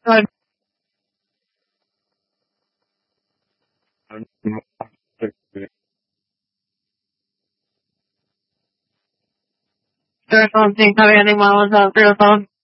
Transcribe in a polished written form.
I don't think have any mamas out there, phone.